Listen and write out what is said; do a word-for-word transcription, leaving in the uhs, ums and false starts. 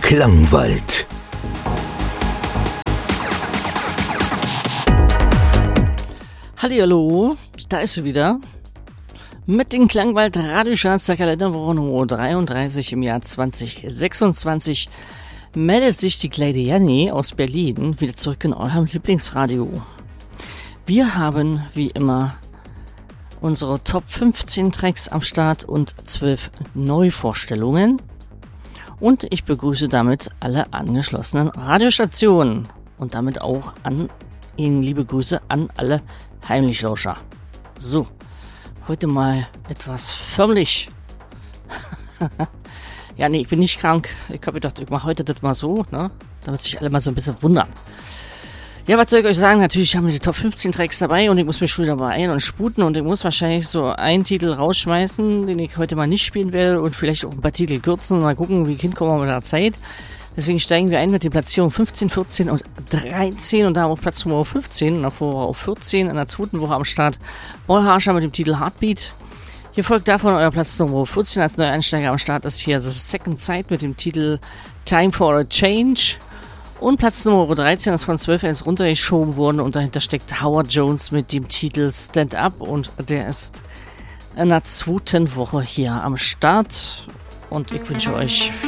Klangwald. Hallihallo, da ist sie wieder. Mit den Klangwald Radiocharts der Kalenderwoche Nummer dreiunddreißig im Jahr zwanzig sechsundzwanzig meldet sich die kleine Janni aus Berlin wieder zurück in eurem Lieblingsradio. Wir haben, wie immer, unsere Top fünfzehn Tracks am Start und zwölf Neuvorstellungen. Und ich begrüße damit alle angeschlossenen Radiostationen und damit auch an Ihnen liebe Grüße an alle Heimlichlauscher. So, heute mal etwas förmlich. Ja, nee, ich bin nicht krank. Ich habe gedacht, ich mache heute das mal so, ne? Damit sich alle mal so ein bisschen wundern. Ja, was soll ich euch sagen? Natürlich haben wir die Top fünfzehn Tracks dabei und ich muss mich schon wieder beeilen und sputen und ich muss wahrscheinlich so einen Titel rausschmeißen, den ich heute mal nicht spielen werde und vielleicht auch ein paar Titel kürzen. Mal gucken, wie ich hinkomme mit der Zeit. Deswegen steigen wir ein mit den Platzierungen fünfzehn, vierzehn und dreizehn und da auf Platz Nummer fünfzehn, davor war auf vierzehn, in der zweiten Woche am Start Ballharscher mit dem Titel Heartbeat. Hier folgt davon euer Platz Nummer vierzehn als neuer Einsteiger am Start ist hier The Second Sight mit dem Titel Time for a Change. Und Platz Nummer dreizehn ist von zwölf eins runtergeschoben worden und dahinter steckt Howard Jones mit dem Titel Stand Up und der ist in der zweiten Woche hier am Start und ich wünsche euch